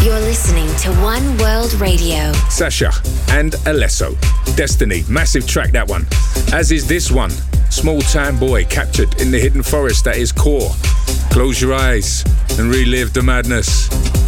You're listening to One World Radio. Sasha and Alesso. Destiny, massive track that one. As is this one. Small town boy captured in the hidden forest that is Core. Close your eyes and relive the madness.